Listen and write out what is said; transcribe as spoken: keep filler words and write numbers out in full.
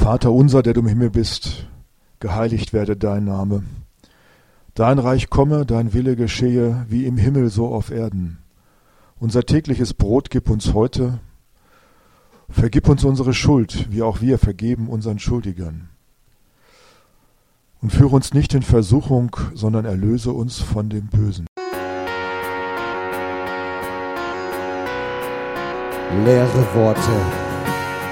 Vater unser, der du im Himmel bist, geheiligt werde dein Name. Dein Reich komme, dein Wille geschehe, wie im Himmel so auf Erden. Unser tägliches Brot gib uns heute. Vergib uns unsere Schuld, wie auch wir vergeben unseren Schuldigern. Und führe uns nicht in Versuchung, sondern erlöse uns von dem Bösen. Leere Worte.